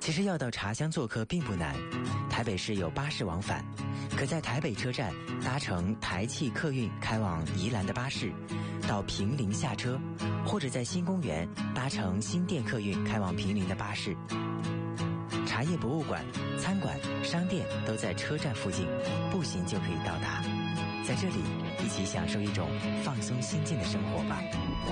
其实要到茶乡做客并不难，台北市有巴士往返，可在台北车站搭乘台汽客运开往宜兰的巴士，到坪林下车，或者在新公园搭乘新店客运开往坪林的巴士。茶叶博物馆、餐馆、商店都在车站附近，步行就可以到达。在这里，一起享受一种放松心境的生活吧。